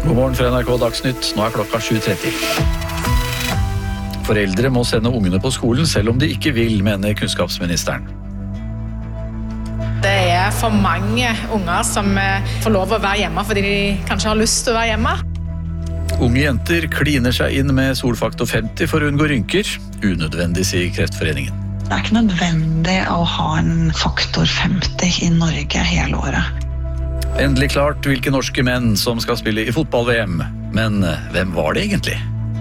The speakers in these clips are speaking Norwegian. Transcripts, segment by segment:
God morgen fra NRK Dagsnytt. Nå klokka 7:30. Foreldre må sende ungene på skolen selv om de ikke vil, mener kunnskapsministeren. Det for mange unger som får lov å være hjemme fordi de kanskje har lyst til å være hjemme. Unge jenter kliner seg inn med solfaktor 50 for å unngå rynker. Unødvendig, sier Kreftforeningen. Det ikke nødvendig å ha en faktor 50 i Norge hele året. Endelig klart hvilke norske menn som skal spille i fotball-VM. Men hvem var det egentlig?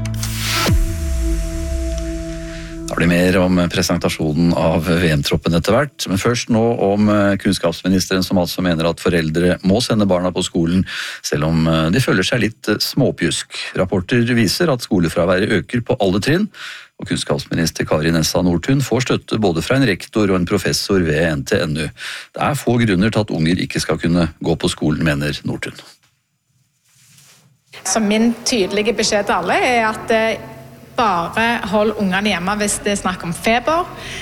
Det blir mer om presentasjonen av VM-troppen etter hvert, men først nå om kunnskapsministeren som altså mener at foreldre må sende barna på skolen, selv om de føler seg litt småpjusk. Rapporter viser at skolefraværet øker på alle trinn, og kunnskapsminister Kari Nessa Nordtun får støtte både fra en rektor og en professor ved NTNU. Det få grunner til at unger ikke skal kunne gå på skolen, mener Nordtun. Så min tydelige beskjed til alle at bare hold ungene hjemme hvis det snakk om feber,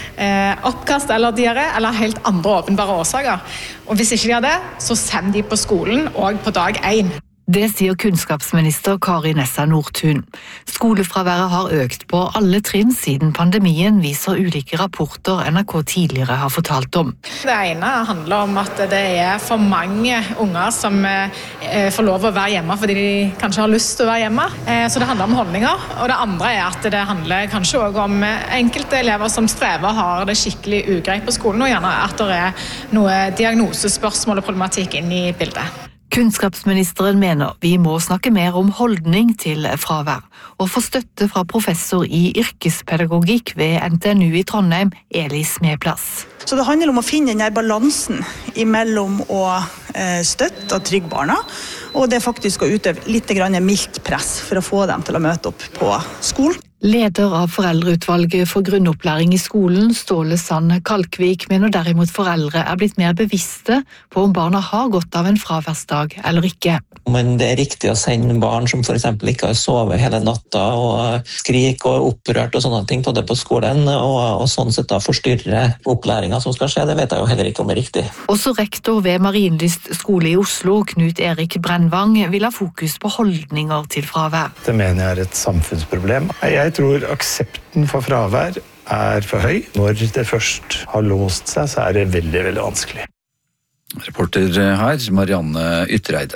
oppkast eller diaré, eller helt andre åpenbare årsaker. Og hvis ikke de har det, så send de på skolen og på dag 1. Det sier kunnskapsminister Kari Nessa Nordtun. Skolefraværet har økt på alle trinn siden pandemien, viser ulike rapporter NRK tidligere har fortalt om. Det ene handler om at det for mange unger som får lov å være hjemme fordi de kanskje har lyst til å være hjemme. Så det handler om holdninger. Og det andre at det handler kanskje også om enkelte elever som strever og har det skikkelig ugreit på skolen, og gjerne at det noe diagnosespørsmål og problematikk inn i bildet. Kunnskapsministeren mener vi må snakke mer om holdning til fravær, og få støtte fra professor i yrkespedagogikk ved NTNU i Trondheim, Elis Medplass. Så det handler om å finne den balansen mellom å støtte og trygge barna, og det faktisk å utøve litt mildt press for å få dem til å møte opp på skolen. Leder av Foreldreutvalget for grunnopplæring i skolen, Ståle Sand Kalkvik, mener derimot foreldre blitt mer bevisste på om barna har godt av en fraværsdag eller ikke. Men det riktig å sende barn som for eksempel ikke har sovet hele natta og skrik og opprørt og sånne ting på skolen, og sånn sett da forstyrre opplæringen som skal skje, det vet jeg jo heller ikke om det riktig. Også rektor ved Marienlyst skole i Oslo, Knut Erik Brennvang, vil ha fokus på holdninger til fravær. Det mener jeg et samfunnsproblem. Jeg tror aksepten for fravær for høy. Når det først har låst seg, så det veldig, veldig vanskelig. Reporter her, Marianne Ytreide.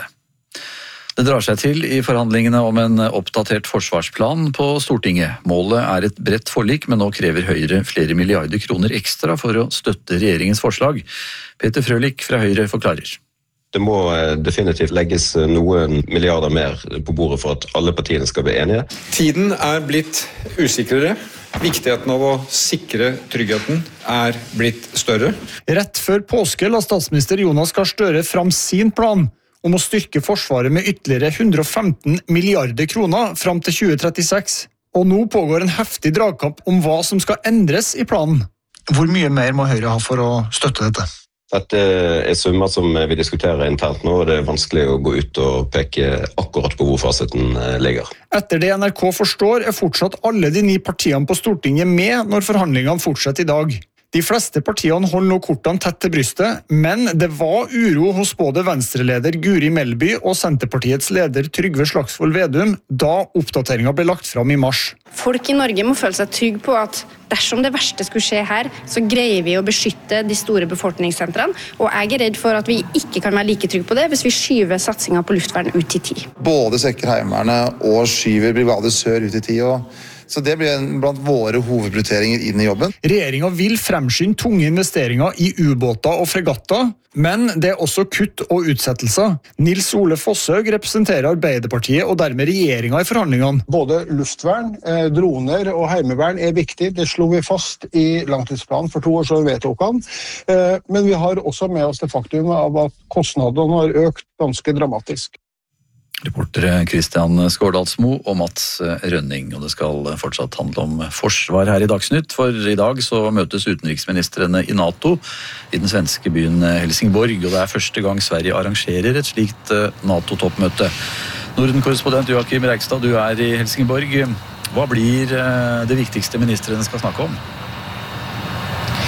Det drar seg til i forhandlingene om en oppdatert forsvarsplan på Stortinget. Målet et bredt forlik, men nå krever Høyre flere milliarder kroner ekstra for å støtte regjeringens forslag. Peter Frølich fra Høyre forklarer. Det må definitivt legges noen milliarder mer på bordet for at alle partiene skal bli enige. Tiden blitt usikrere. Viktigheten av å sikre tryggheten blitt større. Rett før påske la statsminister Jonas Gahr Støre fram sin plan om å styrke forsvaret med ytterligere 115 milliarder kroner fram til 2036. Og nå pågår en heftig dragkamp om hva som skal endres i planen. Hvor mye mer må Høyre ha for å støtte dette? Dette summer som vi diskuterer internt nå, og det vanskelig å gå ut og peke akkurat på hvor fasiten ligger. Etter det NRK forstår fortsatt alle de 9 partiene på Stortinget med når forhandlingene fortsetter i dag. De fleste partiene holder nå kortene tett til brystet, men det var uro hos både Venstre-leder Guri Melby og Senterpartiets leder Trygve Slagsvold Vedum da oppdateringen ble lagt fram i mars. Folk i Norge må føle seg trygge på at dersom det verste skulle skje her, så greier vi å beskytte de store befolkningssentrene, og jeg redd for at vi ikke kan være like trygge på det hvis vi skyver satsingen på luftvern ut i tid. Både svekker Heimevernet og skyver Brigade Sør ut i tid, så det blir blant våre hovedprioriteringer inn i jobben. Regjeringen vil fremskynde tunge investeringer i ubåter og fregatter, men det også kutt og utsettelser. Nils Ole Fosshaug representerer Arbeiderpartiet og dermed regjeringen i forhandlingene. Både luftvern, droner og heimevern viktig. Det slo vi fast i langtidsplanen for 2 år siden vedtok han. Men vi har også med oss det faktum av at kostnadene har økt ganske dramatisk. Reportere Kristian Skårdalsmo og Mats Rønning, og det skal fortsatt handle om forsvar her i Dagsnytt, for i dag så møtes utenriksministrene i NATO i den svenske byen Helsingborg, og det første gang Sverige arrangerer et slikt NATO-toppmøte. Norden-korrespondent Joakim Reigstad, du i Helsingborg. Hva blir det viktigste ministrene skal snakke om?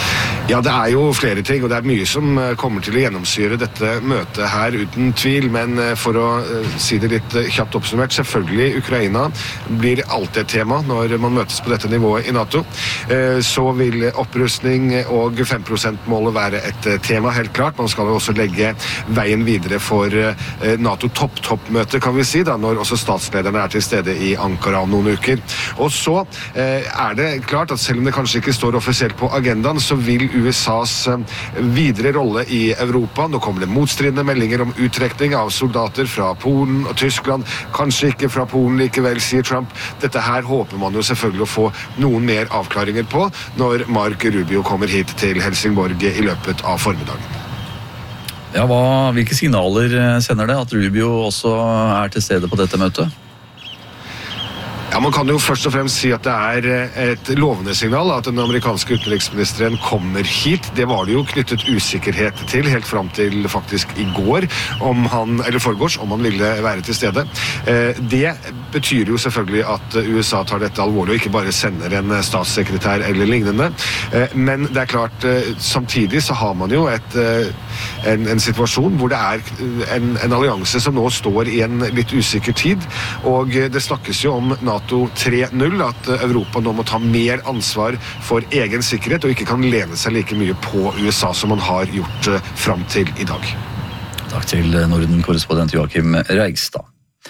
Ja, det jo flere ting, og det mye som kommer til å gjennomsyre dette møtet her, uten tvil, men for å si det litt kjapt oppsummert, selvfølgelig Ukraina blir alltid et tema når man møtes på dette nivået i NATO. Så vil opprustning og 5%-målet være et tema, helt klart. Man skal jo også legge veien videre for NATO-toppmøte, kan vi si, da, når også statslederne til stede i Ankara om noen uker. Og så det klart at selv om det kanskje ikke står offisielt på agendaen, så vil USAs videre rolle i Europa. Nå kommer det motstridende meldinger om uttrekning av soldater fra Polen og Tyskland. Kanskje ikke fra Polen likevel, sier Trump. Dette her håper man jo selvfølgelig å få noen mer avklaringer på når Mark Rubio kommer hit til Helsingborg i løpet av formiddagen. Ja, hvilke signaler sender det at Rubio også til stede på dette møtet? Ja, man kan jo først og fremst si at det et lovende signal at den amerikanske utenriksministeren kommer hit. Det var det jo knyttet usikkerhet til, helt frem til faktisk i går, eller forgårs, om han ville være til stede. Det betyr jo selvfølgelig at USA tar dette alvorlig, og ikke bare sender en statssekretær eller lignende. Men det klart, samtidig så har man jo en situasjon hvor det en allianse som nå står i en litt usikker tid, og det snakkes jo om NATO 3.0, at Europa nå må ta mer ansvar for egen sikkerhet og ikke kan lene seg like mye på USA som man har gjort frem til i dag. Takk til Norden-korrespondent Joakim Reigstad.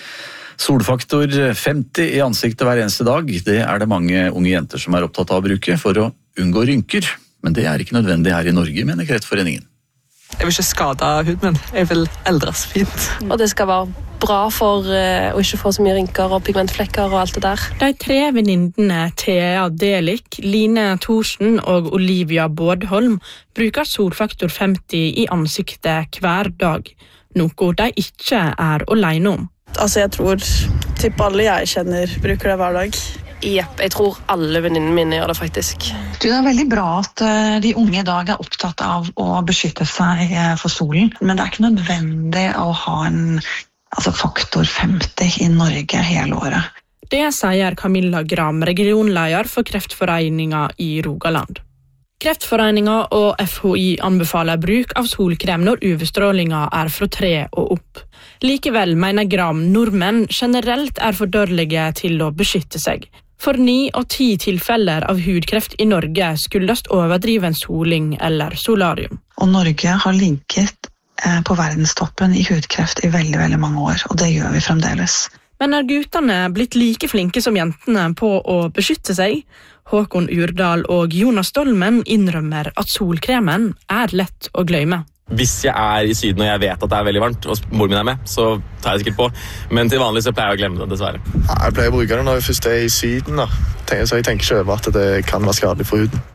Solfaktor 50 i ansiktet hver eneste dag, det det mange unge jenter som opptatt av å bruke for å unngå rynker. Men det ikke nødvendig her i Norge, mener Kreftforeningen. Jeg vil ikke skade huden min, jeg vil eldres fint. Og det skal være bra for å ikke få så mye rynker og pigmentflekker og alt det der. De 3 venninnene Thea Delik, Line Thorsen og Olivia Bårdholm bruker solfaktor 50 i ansiktet hver dag, noe de ikke alene om. Altså jeg tror typ alle jeg kjenner bruker det hver dag. Jepp, jeg tror alle venninnene mine gjør det faktisk. Det veldig bra at de unge i dag opptatt av å beskytte seg for solen, men det ikke nødvendig å ha en faktor 50 i Norge hele året. Det sier Camilla Gram, regionleder for Kreftforeningen i Rogaland. Kreftforeningen og FHI anbefaler bruk av solkrem når UV-strålingen fra 3 og opp. Likevel mener Gram nordmenn generelt for dårlige til å beskytte seg. For 9 av 10 tilfeller av hudkreft i Norge skyldes overdriven soling eller solarium. Og Norge har ligget på verdenstoppen i hudkreft i veldig, veldig mange år, og det gjør vi fremdeles. Men guttene blitt like flinke som jentene på å beskytte seg? Håkon Urdal og Jonas Dolmen innrømmer at solkremen lett å glemme. Hvis jeg i Syden og jeg vet at det veldig varmt, og moren min med, så tar jeg det sikkert på. Men til vanlig så pleier jeg å glemme det, dessverre. Jeg pleier å bruke det når jeg først i Syden, da. Så jeg tenker ikke over at det kan være skadelig for huden.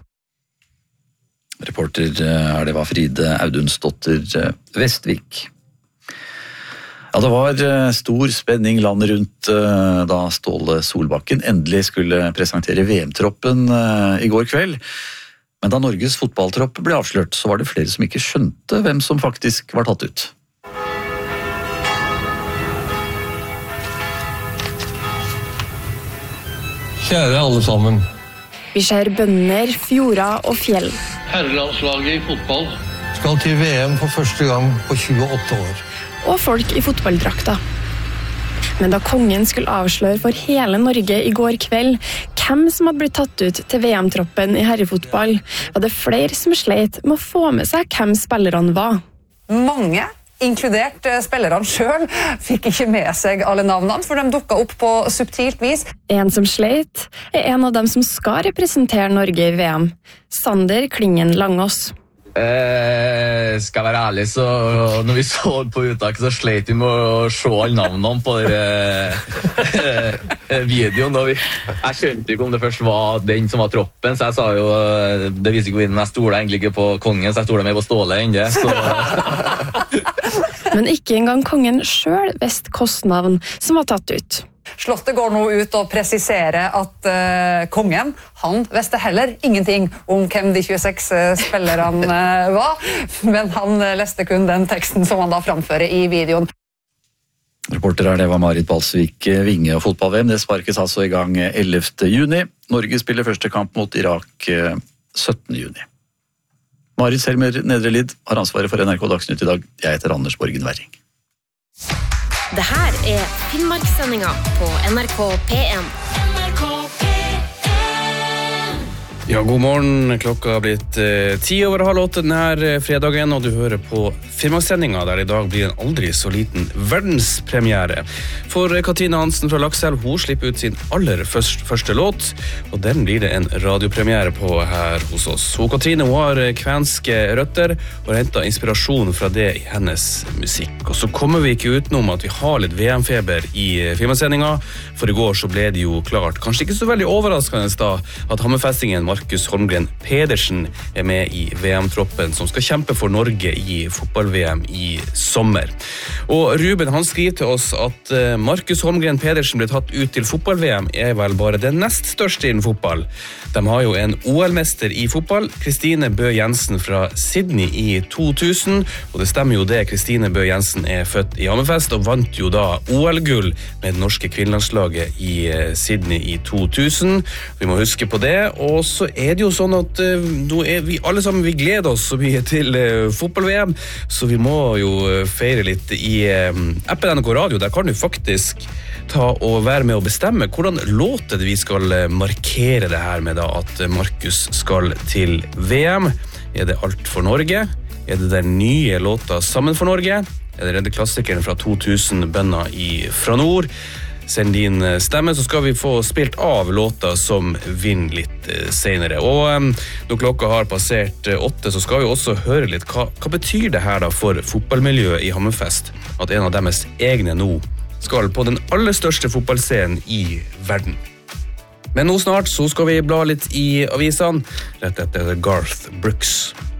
Reporter det var Fride Audunsdotter Vestvik. Ja, det var stor spenning landet rundt da Ståle Solbakken endelig skulle presentere VM-troppen i går kveld. Men da Norges fotballtropp ble avslørt, så var det flere som ikke skjønte hvem som faktisk var tatt ut. Kjære alle sammen. Vi ser bønner, fjorder og fjell. Herrelandslaget i fotball skal til VM for første gang på 28 år. Og folk i fotballdrakter. Men da kongen skulle avsløre for hele Norge i går kveld hvem som hadde blitt tatt ut til VM-troppen i herrefotball, var det flere som slet med å få med seg hvem spillerne var. Mange, inkludert spillerne selv, fikk ikke med seg alle navnene, for de dukket opp på subtilt vis. En som slet en av dem som skal representere Norge i VM, Sander Klingen Langås. Skal være ærlig, så når vi så på uttak, så slet vi med å se alle navnene på videoen. Jeg skjønte ikke om det først var den som var troppen, så jeg sa jo, det viser ikke jeg stoler egentlig ikke på kongen, så jeg stoler mer på Ståle enn det. Men ikke engang kongen selv visste hvilket navn som var tatt ut. Slottet går nå ut og presiserer at kongen, han visste heller ingenting om hvem de 26 spillerne var, men han leste kun den teksten som han da framfører i videoen. Reporter det var Marit Balsvik Vinge, og fotball-VM det sparkes altså i gang 11. juni. Norge spiller første kamp mot Irak 17. juni. Marit Selmer Nedrelid har ansvaret for NRK Dagsnytt i dag. Jeg heter Anders Borgen Werring. Det her Finnmarkssendinga på NRK P1. Ja, god morgen. Klokka har blitt 7:10 denne fredagen, og du hører på Finnmarkssendinga, der i dag blir en aldri så liten verdenspremiere. For Katrine Hansen fra Lakselv, hun slipper ut sin aller første låt, og den blir det en radiopremiere på her hos oss. Katrine, hun har kvenske røtter og hentet inspirasjon fra det i hennes musikk. Og så kommer vi ikke utenom at vi har litt VM-feber i Finnmarkssendinga, for i går så ble det jo klart, kanskje ikke så veldig overraskende da, at Hammerfestingen Markus Holmgren Pedersen med i VM-troppen som skal kjempe for Norge i fotball-VM i sommer. Og Ruben han skriver til oss at Markus Holmgren Pedersen ble tatt ut til fotball-VM vel bare det nest største innen fotball. De har jo en OL-mester i fotball, Kristine Bø Jensen fra Sydney i 2000, og det stemmer jo det, Kristine Bø Jensen født i Hammerfest og vant jo da OL-gull med det norske kvinnelandslaget i Sydney i 2000. Vi må huske på det, og så det jo sånn at nå vi alle sammen, vi gleder oss så mye til fotball-VM, så vi må jo feire litt i appen NRK Radio. Der kan du faktisk ta og være med og bestemme hvordan låter det vi skal markere det her med da, at Markus skal til VM. Det Alt for Norge? Det den nye låta Sammen for Norge? Det redde klassikeren fra 2000, Bønna fra nord? Send din stemme, så skal vi få spilt av låta som vinner litt senere. Og når klokka har passert 8, så skal vi også høre litt hva betyr det her da for fotballmiljøet i Hammerfest, at en av deres egne nå skal på den aller største fotballscenen i verden. Men nå snart så skal vi bla litt i avisene, rett etter Garth Brooks.